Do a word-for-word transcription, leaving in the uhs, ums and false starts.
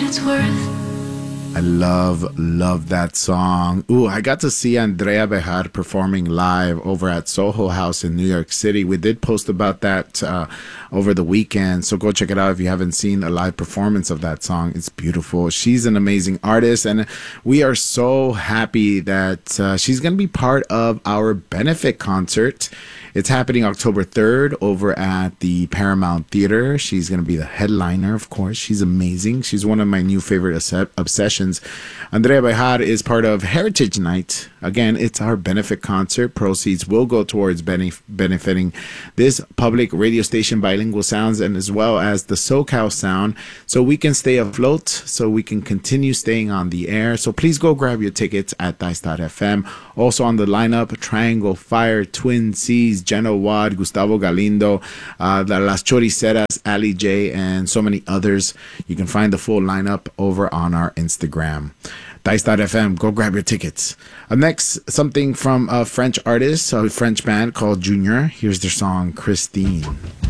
it's worth. I love, love that song. Ooh, I got to see Andrea Bejar performing live over at Soho House in New York City. We did post about that uh, over the weekend, so go check it out if you haven't seen a live performance of that song. It's beautiful. She's an amazing artist, and we are so happy that uh, she's going to be part of our benefit concert. It's happening October third over at the Paramount Theater. She's going to be the headliner, of course. She's amazing. She's one of my new favorite obsessions. Andrea Bejar is part of Heritage Night. Again, it's our benefit concert. Proceeds will go towards benef- benefiting this public radio station, Bilingual Sounds, and as well as the SoCal Sound, so we can stay afloat, so we can continue staying on the air. So please go grab your tickets at Dice dot F M. Also on the lineup, Triangle Fire, Twin Seas, Jenna Wad, Gustavo Galindo, uh, the Las Choriceras, Ali J, and so many others. You can find the full lineup over on our Instagram. Dice dot F M, go grab your tickets. Up next, something from a French artist, a French band called Junior. Here's their song, Christine.